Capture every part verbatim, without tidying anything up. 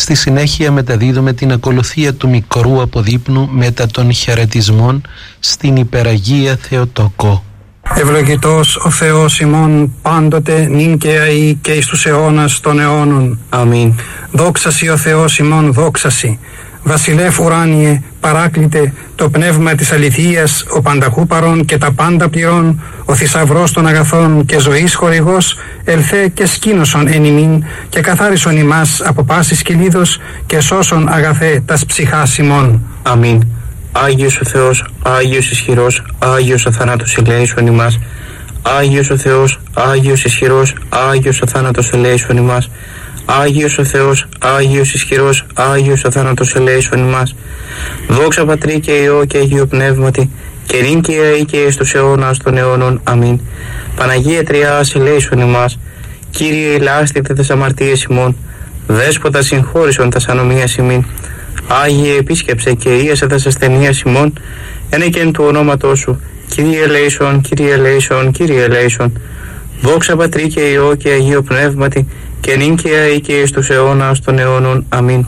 Στη συνέχεια μεταδίδουμε την ακολουθία του μικρού αποδείπνου μετά των χαιρετισμών στην Υπεραγία Θεοτόκο. Ευλογητός ο Θεός ημών πάντοτε νυν και αεί και εις τους αιώνας των αιώνων. Αμήν. Δόξασι ο Θεός ημών, δόξασι. Βασιλεύ ουράνιε, παράκλητε, το πνεύμα της αληθείας, ο πανταχού παρών και τα πάντα πληρών, ο θησαυρός των αγαθών και ζωής χορηγός, ελθέ και σκήνωσον εν ημίν και καθάρισον ημάς από πάσης κυλίδος και σώσον αγαθέ τας ψυχάς ημών. Αμήν. Άγιος ο Θεός, Άγιος ισχυρός, Άγιος ο θάνατος ελέησον ημάς. Άγιος ο Θεός, Άγιος ισχυρός, Άγιος ο θάνατος ελέησον ημάς. Άγιος ο Θεός, Άγιος ισχυρός, Άγιος ο θάνατος ελέησον ημάς. Δόξα Πατρί και Υιό και Αγίου Πνεύματι, και νυν και αεί και εις τους αιώνας των αιώνων. Αμήν. Παναγία Τριάς ελέησον ημάς. Κύριε ηλάστητε τες αμαρτίες ημών, Δέσποτα συγχώρησον τας ανομίας ημίν. Άγιε επίσκεψε και ίεσε τας ασθενείας ημών, ένεκεν του ονόματός σου. Κύριε ελέησον, Κύριε ελέησον, Κύριε ελέησον. Δόξα Πατρί και Υιό και Αγίου Πνεύματι, και νυν και αεί και εις τους αιώνας των αιώνων. Αμήν.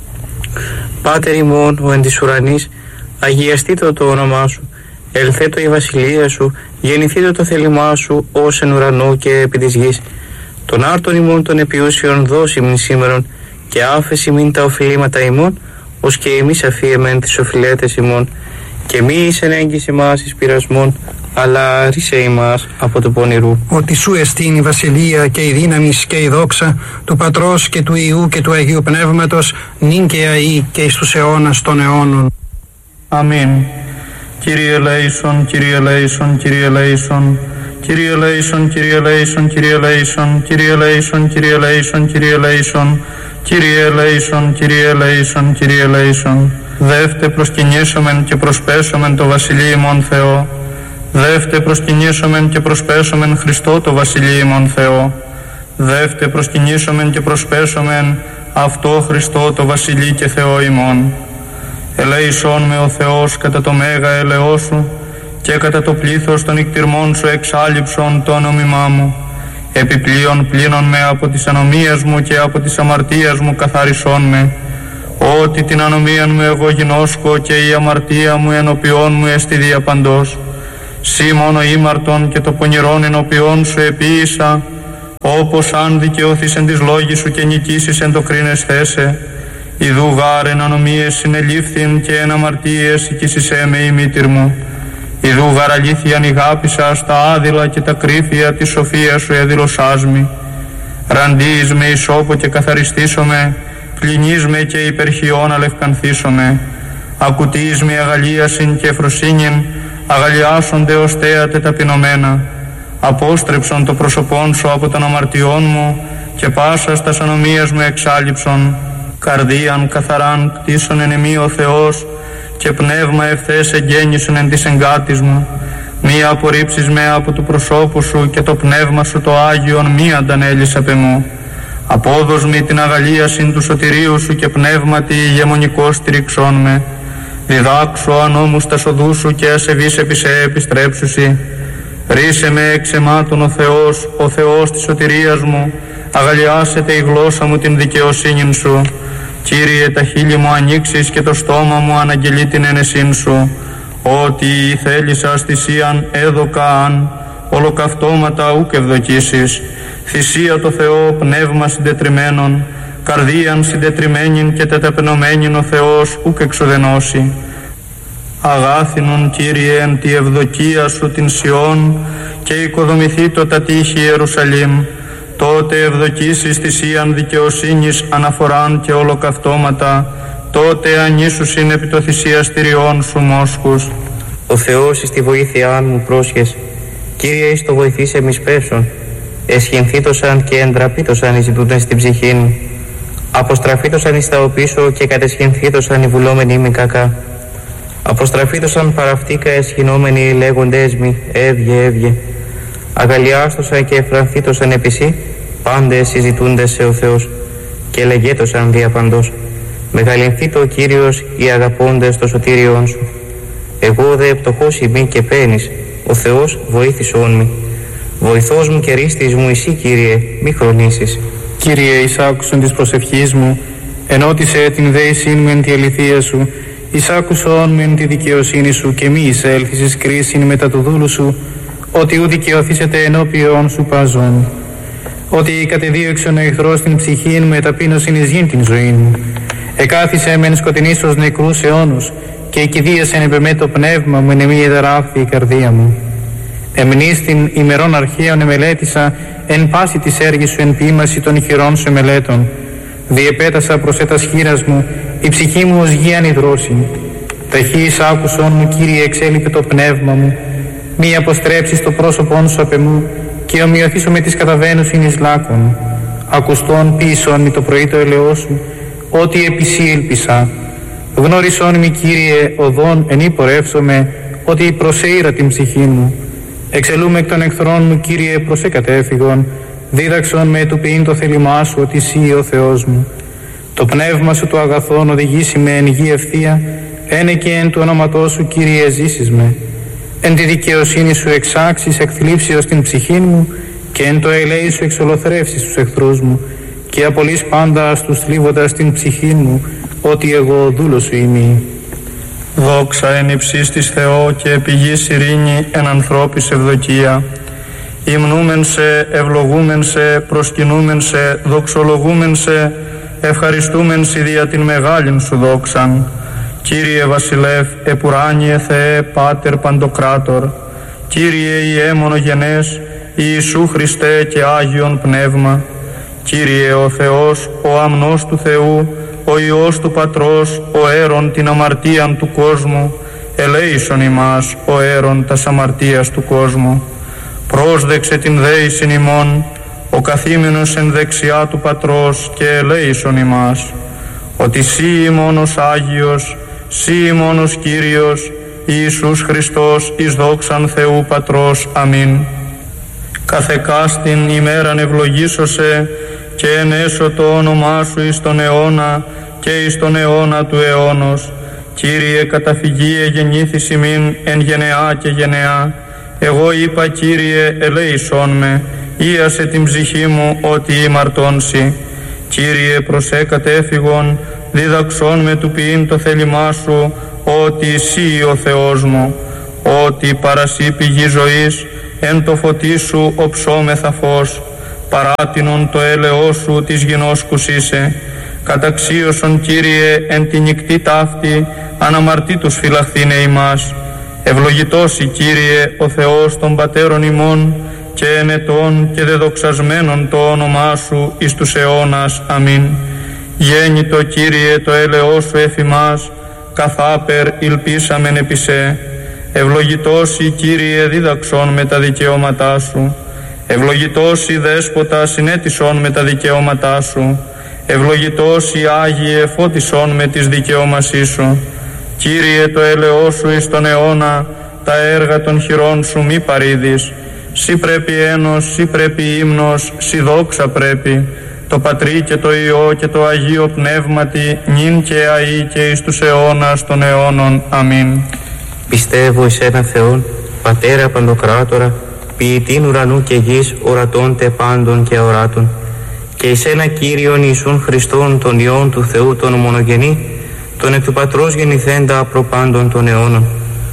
Πάτερ ημών ο εν της ουρανής, αγιαστήτω το όνομά σου. Ελθέτω η βασιλεία σου, γεννηθήτω το θέλημά σου, ως εν ουρανό και επί της γης. Τον άρτον ημών των επιούσιων δώσει μην σήμερον, και άφεση μην τα οφειλήματα ημών, ως και εμείς αφίεμεν τις οφειλέτες ημών. Και μη εις εν έγκυς ημάς εις πειρασμών, αλλά ρίσε ημάς από του πονηρού. Ότι σου εστίν η βασιλεία και η δύναμις και η δόξα του Πατρός και του Υιού και του Αγίου Πνεύματος, νυν και αεί και εις τους αιώνας των αιώνων. Αμήν. Κύριε ελέησον, Κύριε ελέησον, Κύριε ελέησον. Κύριε ελέησον, Κύριε ελέησον, Κύριε ελέησον, Κύριε ελέησον, Κύριε ελέησον, Κύριε ελέησον. Κύριε ελέησον, Κύριε ελέησον, Κύριε ελέησον. Δεύτε προσκυνήσομεν και προσπέσομεν το Βασιλείο ημών Θεό. Δεύτε προσκυνήσομεν και προσπέσομεν Χριστό το Βασιλείο ημών Θεό. Δεύτε προσκυνήσομεν και προσπέσομεν αυτό Χριστό το Βασιλεί και Θεό ημών. Ελέησόν με ο Θεός κατά το μέγα ελεό σου, και κατά το πλήθος των εκτιρμών σου εξάλληψον το όνομά μου. Επιπλέον πλύνον με από τις ανομίες μου και από τις αμαρτίας μου καθάρισόν με. Ότι την ανομίαν μου εγώ γινώσκω και η αμαρτία μου ενωπιών μου εστι διαπαντός. Σύ μόνο ήμαρτον και το πονηρόν ενωπιών σου επίησα, όπως αν δικαιώθεις εν της λόγης σου και νικήσεις εν το κρίνες θέσε. Ιδού γάρ εν ανομίες συνελήφθην και εν αμαρτίες οικήσισέ με η μήτηρ μου. Ιδού γαρ αλήθειαν ηγάπησα στα άδειλα και τα κρύφια της σοφίας σου εδηλωσάς μη. Ραντείς με ισόπο και καθαριστήσομαι, πλυνείς με και υπερχιών αλευκανθήσομαι. Ακουτείς με αγαλίασιν και εφροσύνην, αγαλιάσονται ως θέατε ταπεινωμένα. Απόστρεψον το πρόσωπόν σου από των αμαρτιών μου, και πάσα στας ανομίας μου εξάλληψον. Καρδίαν καθαράν κτίσον εν εμεί ο Θεός, και πνεύμα ευθές εγγέννησον εν της εγκάτης μου. Μη απορρίψεις με από του προσώπου σου, και το πνεύμα σου το Άγιον μη αντανέλεις απ' εμού. Απόδος μη την αγαλίασιν του σωτηρίου σου, και πνεύματι ηγεμονικός στηριξών με. Διδάξω ανώμους τα σοδού σου, και ασεβείς επί σε επιστρέψουσι. Ρίσε με εξ εμάτων ο Θεός, ο Θεός της σωτηρίας μου. Αγαλιάσετε η γλώσσα μου την δικαιοσύνην σου. Κύριε, τα χείλη μου ανοίξεις και το στόμα μου αναγγελεί την ένεσήν σου. Ότι η θέλησα θυσίαν έδωκα αν, ολοκαυτώματα ούκ ευδοκίσεις. Θυσία το Θεό, πνεύμα συντετριμένον, καρδίαν συντετριμένην και τεταπενωμένην ο Θεός ούκ εξουδενώσει. Αγάθινον, Κύριε, εν τη ευδοκία σου την Σιών, και οικοδομηθεί το τα τείχη Ιερουσαλήμ. Τότε ευδοκίσεις θυσίαν δικαιοσύνης αναφοράν και ολοκαυτώματα, τότε ανήσουσιν επί το θυσιαστηριών σου μόσχους. Ο Θεός εις τη βοήθειά μου πρόσχες, Κύριε εις το βοηθήσε μης πέσον. Εσχυνθήτωσαν και εντραπήτωσαν οι ζητούντες στην ψυχή μου. Αποστραφήτωσαν εις τα οπίσω και κατεσχυνθήτωσαν οι βουλόμενοι μη κακά. Αποστραφήτωσαν παραυτήκα εσχυνόμενοι οι λέγοντες μη, έβγε, έβγε. Αγαλιάστοσαν και εφρανθήτωσαν επισή, πάντες συζητούντες σε ο Θεός, και λεγέτωσαν διαπαντός. Μεγαλυνθήτω ο Κύριος οι αγαπώντες το σωτήριόν σου. Εγώ δε πτωχός ημί και πένης, ο Θεός βοήθησόν μη. Βοηθός μου και ρίστης μου εσύ, Κύριε, μη χρονίσεις. Κύριε, εις άκουσον της προσευχής μου, ενώτισε την δέησήν μεν τη αληθεία σου, εισάκουσον μεν τη δικαιοσύνη σου, και μη εισέλθεις εις κρίσιν μετά του δούλου σου, ότι ου δικαιωθήσετε ενώπιον σου παζών. Ότι κατεδίωξον ο εχθρός την ψυχήν με ταπείνωσιν εις γην την ζωήν μου. Εκάθισε μεν σκοτεινής ως νεκρούς αιώνους, και εκηδίασεν επ' εμέ το πνεύμα μου, εν μη εδαράχθη η καρδία μου. Εμνείς την ημερών αρχαίων εμελέτησα, εν πάση της έργης σου εν ποίημαση των χειρών σου εμελέτων. Διεπέτασα προς έτας χείρας μου, η ψυχή μου ως γη ανιδρώσει. Ταχύς άκουσον μου, Κύριε, εξέλιπε το πνεύμα μου. Μη αποστρέψεις το πρόσωπόν σου απ' εμού, και ομοιωθήσω με τις καταβαίνουσιν εις λάκων. Ακουστών πίσον μη το πρωί το ελαιό σου, ότι επί σύ ήλπισα. Γνώρισόν μη, Κύριε, οδόν εν υπορεύσομαι, ότι προσέειρα την ψυχή μου. Εξελούμε εκ των εχθρών μου, Κύριε, προς εκατέφυγον. Δίδαξον με του ποιήν το θέλημά σου, ότι σύ ο Θεός μου. Το πνεύμα σου το αγαθόν οδηγήσει με εν γη ευθεία, ένε και εν του ονόματός σου, Κύριε, ζήσεις με. Εν τη δικαιοσύνη σου εξάξεις εκθλίψεως την ψυχή μου, και εν το ελέη σου εξολοθρεύσεις τους εχθρούς μου, και απολύς πάντα στους θλίβοντας την ψυχή μου, ότι εγώ δούλος σου είμαι. Δόξα εν υψής της Θεό, και επί γης ειρήνη εν ανθρώπης ευδοκία. Υμνούμεν σε, ευλογούμεν σε, προσκυνούμεν σε, δοξολογούμεν σε, ευχαριστούμεν σε δια την μεγάλην σου δόξαν. Κύριε Βασιλεύ, επουράνιε Θεέ, Πάτερ Παντοκράτορ, Κύριε Ιε μονογενές, Ιησού Χριστέ και Άγιον Πνεύμα, Κύριε ο Θεός, ο αμνός του Θεού, ο Υιός του Πατρός, ο αίρον την αμαρτίαν του κόσμου, ελέησον ημάς, ο αίρον τας αμαρτίας του κόσμου. Πρόσδεξε την δέησιν ημών, ο καθήμενος εν δεξιά του Πατρός, και ελέησον ημάς, ότι σύ ημώνος Άγιος, σύ ημώνος Κύριος, Ιησούς Χριστός, εις δόξαν Θεού Πατρός. Αμήν. Καθεκάστην ημέραν ευλογήσωσε, και ενέσω το όνομά σου εις τον αιώνα και εις τον αιώνα του αιώνος. Κύριε, καταφυγή εγεννήθης ημίν εν γενεά και γενεά. Εγώ είπα, Κύριε, ελέησόν με, ίασε την ψυχή μου ότι ημαρτώνσι. Κύριε, προσέκατε έφυγον, δίδαξόν με του ποιήν το θέλημά σου, ότι εσύ ο Θεός μου, ότι παρασύ πηγή ζωής, εν το φωτί σου οψόμεθα φως, παράτινον το έλεό σου της γινός κουσίσε. Καταξίωσον, Κύριε, εν τη νυκτή ταύτη, αναμαρτήτους φυλαχθήνε ημάς. Ευλογητώσει, Κύριε, ο Θεός των πατέρων ημών, και ενετών και δεδοξασμένον το όνομά σου εις τους αιώνας. Αμήν. Γέννητο, Κύριε, το έλεό σου εφημάς, καθάπερ υλπίσαμεν επί σε. Ευλογητώσει, Κύριε, δίδαξον με τα δικαιώματά σου. Ευλογητώσει, Δέσποτα, συνέτησον με τα δικαιώματά σου. Ευλογητώσει, Άγιε, φώτισον με τις δικαιώμασή σου. Κύριε, το έλεό σου εις τον αιώνα, τα έργα των χειρών σου μη παρήδεις. Σύ πρέπει ένος, σύ πρέπει ύμνος, σύ δόξα πρέπει, το Πατρί και το Υιό και το Αγίο Πνεύματι, νυν και αεί και εις τους αιώνας των αιώνων. Αμήν. Πιστεύω εις έναν Θεόν, Πατέρα Παντοκράτορα, ποιητήν ουρανού και γης, ορατών τε πάντων και αοράτων, και εις ένα Κύριον Ιησούν Χριστόν, τον Υιόν του Θεού, τον ομονογενή, τον εκ του Πατρός γεννηθέντα προπάντων των αιώνων,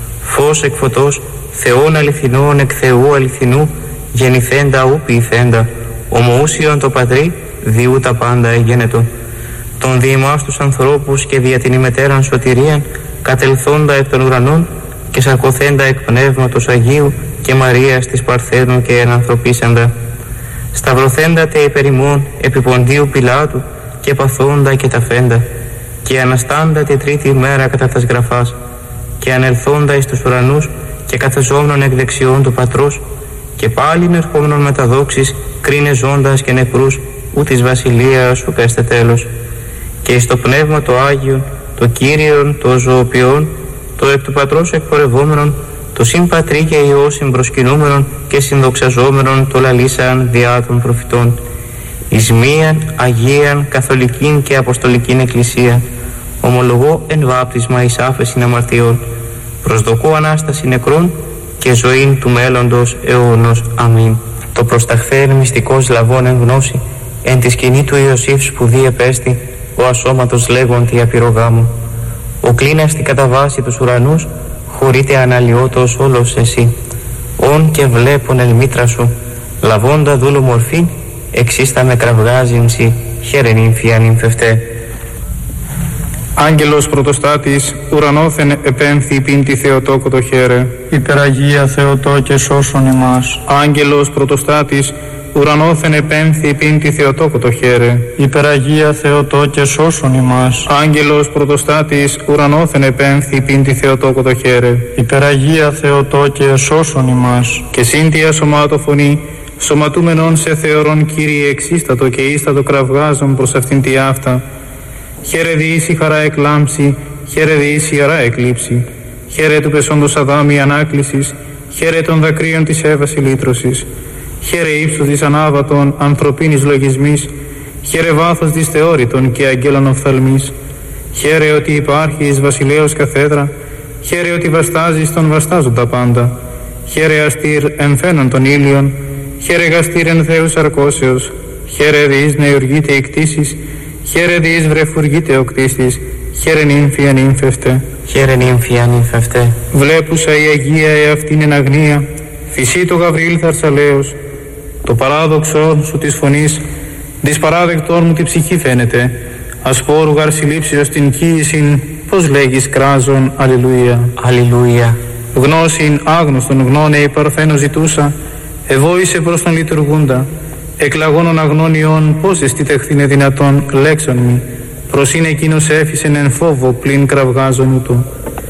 φως εκ φωτός, Θεόν αληθινόν εκ Θεού αληθινού, γεννηθέντα ου ποιηθέντα, ομοούσιον το Πατρί, διού τα πάντα εγένετο, τον διημάς τους ανθρώπους και δια την ημετέραν σωτηρίαν, κατελθόντα εκ των ουρανών και σαρκωθέντα εκ Πνεύματος Αγίου και Μαρίας της Παρθένου και ενανθρωπίσαντα, σταυρωθέντα τε υπερ ημών επί Ποντίου Πιλάτου και παθόντα και ταφέντα, και αναστάντα τη τρίτη μέρα κατά τας γραφάς, και ανελθόντα εις τους ουρανούς και καθεζόμενον εκ δεξιών του Πατρός, και πάλιν ερχόμενον με τα δόξης, κρίνε ζώντας και νεκρούς, ου της βασιλείας σου πέστε τέλος. Και εις το Πνεύμα το Άγιον, το Κύριον, το ζωοποιόν, το εκ του Πατρός εκπορευόμενον, το συν Πατρί και Υιό συμπροσκυνούμενον και συνδοξαζόμενον, το λαλήσαν διά των προφητών, εις μίαν Αγίαν Καθολικήν και Αποστολικήν Εκκλησία, ομολογώ εν βάπτισμα εις άφεσιν αμαρτιών, προσδοκώ Ανάσταση νεκρών και ζωήν του μέλλοντος αιώνος. Αμήν. Το προσταχθέν μυστικός λαβών εν γνώση, εν τη σκηνή του Ιωσήφ σπουδή επέστη, ο ασώματος λέγοντι απειρογάμου. Ο κλίναστη κατά βάση τους ουρανούς, χωρείται αναλυότος όλος εσύ. Ον και βλέπουν ελμήτρα σου, λαβώντα δούλου μορφήν, εξίστα με κραυγάζινση, χαίρεν ύμφια νυμφευτέ. Άγγελος πρωτοστάτης, ουρανόθεν επέμφθη πίντη Θεοτόκο το χαίρε. Υπεραγία Θεοτό και σώσον ημάς. Άγγελος πρωτοστάτης, ουρανόθεν επέμφθη πίντη Θεοτόκο το χαίρε. Υπεραγία Θεοτό και σώσον ημάς. Άγγελος πρωτοστάτης, ουρανόθεν επέμφθη πίντη Θεοτόκο το χαίρε. Υπεραγία Θεοτό και σώσον ημάς. Και σύντια σωμάτω φωνή, σωματούμενον σε θεωρών Κύριε εξίστατο και ίστατο κραυγάζον προς αυτήν τη αυτά. Χαίρε διήσει χαρά εκλάμψη, χαίρε διήσει χαρά εκλείψη. Χαίρε του πεσόντος Αδάμι ανάκλησης, χαίρε των δακρύων της Εύας ηλίτρωσης. Χαίρε ύψος της ανάβατον ανθρωπίνης λογισμής, χαίρε βάθος της θεώρητον και αγγέλων οφθαλμής. Χαίρε ότι υπάρχει εις βασιλέως καθέδρα, χαίρε ότι βαστάζεις τον βαστάζουν τα πάντα. Χαίρε αστήρ εμφαίνον των ήλιων, χαίρε γαστήρ εν Θεούς αρκώσεως. Χαίρε διείς νεουργείται η κτήσης, χαίρε διείς βρεφουργείται ο κτίστης, χαίρε νύμφια νύμφευτε. Χαίρε νύμφια νύμφευτε. Βλέπουσα η Αγία εαυτήν εν αγνία, φυσί το Γαβριήλ θαρσαλέως. Το παράδοξο σου της φωνής, δυσπαράδεκτόν μου τη ψυχή φαίνεται. Ασπόρου γαρσιλήψεως την κοίησιν, πώς λέγεις κράζον, αλληλούια. Αλληλούια. Γνώσιν άγνωστον γνώνε η παρθένο ζητούσα, ευόησε προς τον λειτουργούντα. Εκλαγώνων αγνώνιον, πώς εστιτεχθήνε δυνατόν, λέξον μη. Προς είναι εκείνος έφυσεν εν φόβο πλην κραυγάζονου του.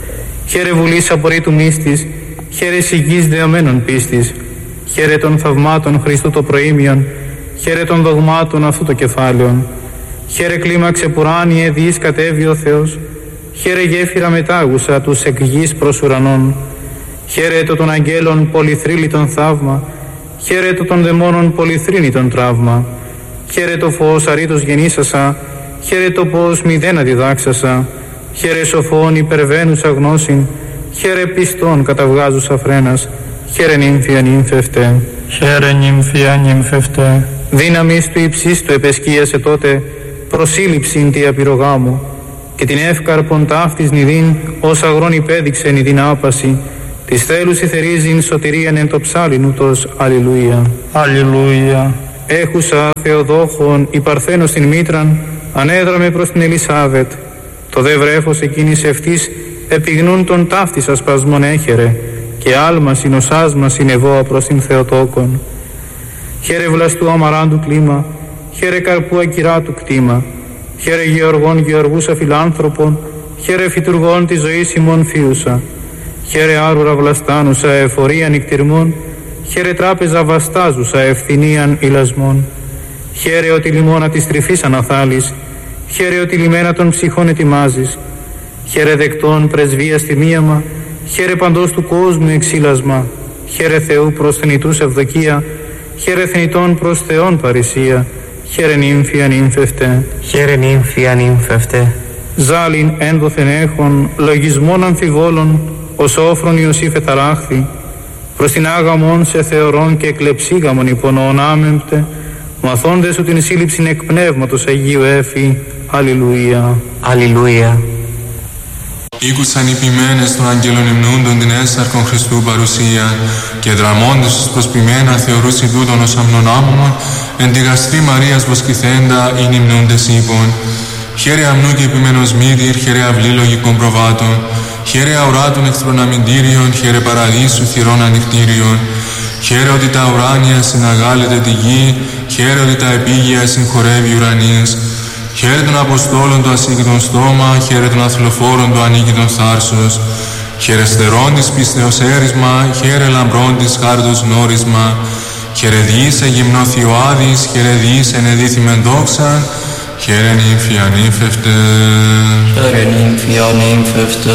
Χαίρε βουλής απορρίτου μύστης, χαίρε σιγής δεωμένων πίστης. Χαίρε των θαυμάτων Χριστού το προήμιον, χαίρε των δογμάτων αυτού το κεφάλαιον. Χαίρε κλίμαξε πουράνιε διείς κατέβη ο Θεός, χαίρε γέφυρα μετάγουσα τους εκ γης προς ουρανών. Χαίρε το των αγγέλων πολυθρύλιτον θαύμα, χαίρε το των δαιμόνων πολυθρύνητον τραύμα. Χαίρε το φως αρήτως γεννήσασα, χαίρε το πως μηδέν αντιδάξασα. Χαίρε σοφών υπερβαίνουσα γνώσιν, χαίρε πιστών καταυγάζουσα φρένας. Χαίρε νύμφια νύμφευτε. Χαίρε νύμφια νύμφευτε. Δύναμις του υψίστου του επεσκίασε τότε, προσύλληψην τη απειρογάμου. Και την εύκαρπον ταύτης νηδίν, ως αγρόν υπέδειξε νηδίν άπαση. Της θέλους ηθερίζειν σωτηρίαν εν το ψάλιν ούτως, αλληλούια. Αλληλούια. Έχουσα Θεοδόχων η παρθένος την μήτραν, ανέδραμε προς την Ελισάβετ. Το δε βρέφος εκείνης ευτής επιγνούν τον ταύτης ασπασμόν έχερε, και άλμα συνοσάσμα συνεβόα προς την Θεοτόκον. Χαίρε βλαστού αμαράντου κλίμα, χαίρε καρπού ακυράτου κτήμα. Χαίρε γεωργών γεωργούσα φιλάνθρωπων, χαίρε φυτουργών τη ζωή ημών φίουσα. Χαίρε άρουρα βλαστάνουσα εφορία νυκτυρμών, χαίρε τράπεζα βαστάζουσα ευθυνίαν ηλασμών. Χαίρε ότι λιμώνα της τρυφής αναθάλεις, χαίρε ότι λιμένα των ψυχών ετοιμάζεις. Χαίρε δεκτών πρεσβείας θυμίαμα, χαίρε παντός του κόσμου εξήλασμα. Χαίρε Θεού προς θνητούς ευδοκία, χαίρε θνητών προς Θεόν παρησία. Χαίρε νύμφια νύμφευτε. Χαίρε νύμφια νύμφευτε. Ζάλιν ένδοθεν έχων, λογισμών αμφιβόλων, ως όφρον Ιωσήφ εταράχθη. Προς την άγαμον σε θεωρών και εκλεψίγαμον υπονοών άμεμπτε, μαθώντες σου την σύλληψην εκ πνεύματος Αγίου έφη. Αλληλούια. Αλληλούια. Ήκουσαν οι ποιμένες των αγγέλων υμνούντων την έσαρκον Χριστού παρουσία και δραμώντες τους προσποιμένα θεωρούσι τούτον ως αμνονάμωμον εν τη γαστρή Μαρίας βοσκηθέντα ειν υμνούντες είπων. Χαίρε αμνού και επιμένος μύτηρ, χαίρε αυλή λογικών προβάτων, χαίρε αουράτων εχθροναμυντήριων, χαίρε παραδείσου θυρών ανοιχτήριων. Χαίρε ότι τα ουράνια συναγάλετε τη γη, χαίρε ότι τα επίγεια συγχωρεύει ουρανίες. Χαίρε των Αποστόλων το ασύγκητον στόμα, χαίρε των αθλοφόρων το ανίκητον θάρσος. Χαίρε στερών της πίστεως έρισμα, χαίρε λαμπρών της χάρτος γνώρισμα. Χαίρε διήσε γυμνό Θειοάδης, χαίρε διήσε ενεδίθημεν δόξαν. Χαίρε νύμφια νύμφευτε. Χαίρε νύμφια νύμφευτε.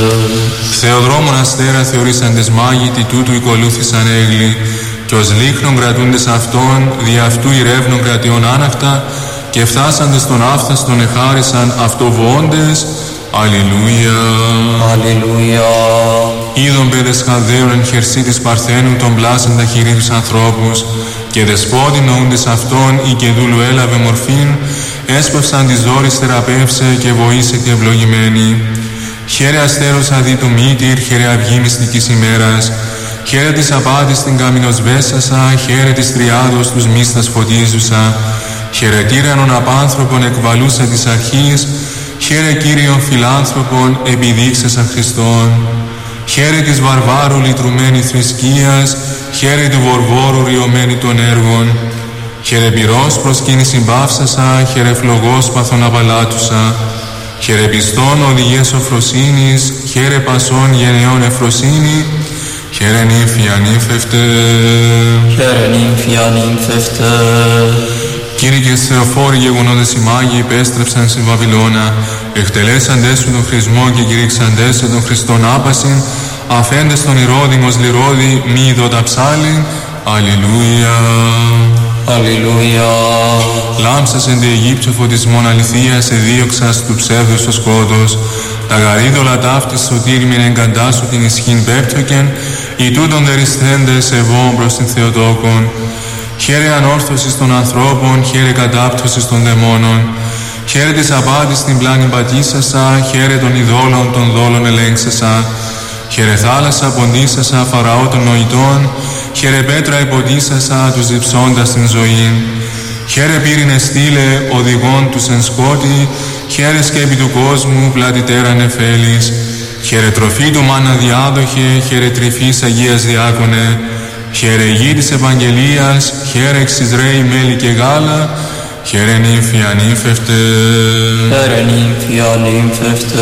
Θεοδρόμων αστέρα θεωρήσαντες μάγοι, τι τούτου οικολούθησαν έγλοι. Κι ως λίχνων κρατούντες αυτών, δι' αυτού ηρεύνων κρατιών άναχτα, και φτάσαντες στον άφθαστον εχάρισαν αυτοβοώντες. Αλληλούια. Αλληλούια. Είδον παιδες Χαλδαίων εν χερσί της Παρθένου των πλάσαν τα χειρί τους ανθρώπους, και δεσπότη νοούντες αυτόν ή και δούλου έλαβε μορφήν, έσπευσαν της δόρης θεραπεύσε και βοήσε και ευλογημένη. Χαίρε αστέρος αδί του μήτηρ, χαίρε αυγή μυστικής ημέρας, χαίρε της απάτης την καμινοσβέσασα, χαίρε της τριάδος τους μίστας φωτίζουσα, χαιρετήρανον απάνθρωπον εκβαλούσα της αρχής, χαίρε Κύριον φιλάνθρωπον επιδείξασα Χριστόν. Χαίρε της βαρβάρου λυτρουμένη θρησκείας, χαίρε του βορβόρου ριωμένη των έργων. Χαίρε πυρός προσκύνηση μπαύσασα, χαίρε φλογός παθον απαλάτουσα. Χαίρε πιστών οδηγίες σοφροσύνης, χαίρε πασών γενεών εφροσύνη. Χαίρε νύμφια νύμφευτε. Χαίρε νύμφια νύμφευτε. Κύριε και Θεοφόροι γεγονότες οι μάγοι υπέστρεψαν στη Βαβυλώνα, εκτελέσαντες σου τον χρησμό και κηρύξαντες σε τον Χριστόν άπασιν, αφέντες τον Ηρώδημος λιρόδη μη ειδώτα ψάλιν. Αλληλούια. Αλληλούια. Λάμψας εν τη Αιγύπτιο φωτισμόν αληθείας εδίωξας του ψεύδους το σκότος, τα γαρίδωλα ταύτης σωτήριμην εγκαντάσου την ισχύν πέπτωκεν, οι τούτον δερισθέντες ευών προς την Θεοτόκον. Χαίρε ανόρθωσης των ανθρώπων, χαίρε κατάπτωσης των δαιμόνων. Χαίρε της απάτης την πλάνη πατήσασα, χαίρε των ειδόλων των δόλων ελέγξασα. Χαίρε θάλασσα ποντίσασα, φαραώ των νοητών, χαίρε πέτρα υποτίσασα, τους διψώντας την ζωή. Χαίρε πύρινε στήλε, οδηγών τους εν σκότη, χαίρε σκέπη του κόσμου, πλατητέρα νεφέλης. Χαίρε τροφή του μάνα διάδοχε, χαίρε τρυφής Αγίας Διάκονε. Χαίρε γη της Ευαγγελίας, χαίρε εξισραίοι μέλι και γάλα, χαίρε νύμφια νύμφευτε. Χαίρε νύμφια νύμφευτε.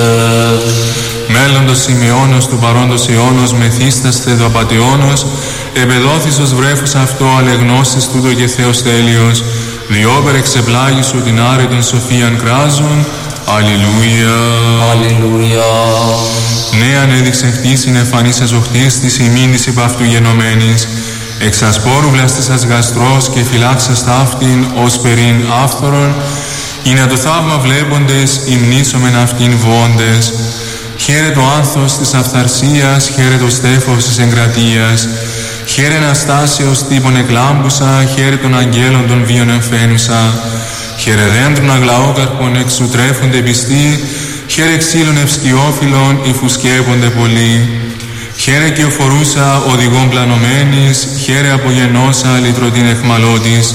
Μέλλοντος Σημειώνος του παρόντος αιώνος, μεθύσταστε το απατεώνος, επεδόθης ως βρέφος αυτό, αλεγνώσης τούτο και Θεός τέλειος, διόπερ εξεπλάγει σου την άρετον σοφίαν κράζουν. Αλληλούια. Αλληλούια. Νέαν έδειξε χτίσιν εφανής αζοχτής της ημίν της υπ' αυτού γενομένης, εξ ασπόρου βλαστήσας γαστρός και φυλάξας ταύτην ως περίν άφθορον, ή να το θαύμα βλέποντες υμνήσομεν αυτήν βόντες. Χαίρε το άνθος της αυθαρσίας, χαίρε το στέφος της εγκρατείας, χαίρε αναστάσεως τύπων εκλάμπουσα, χαίρε των αγγέλων των βίων εμφαίνουσα, χαίρε δέντρων αγλαόκαρπων εξουτρέφονται πιστοί, χαίρε ξύλων ευσκιόφυλλων υφουσκέπονται πολλοί. Χαίρε και οφορούσα οδηγών πλανωμένης, χαίρε απογενώσα λυτρωτήν εχμαλώτης,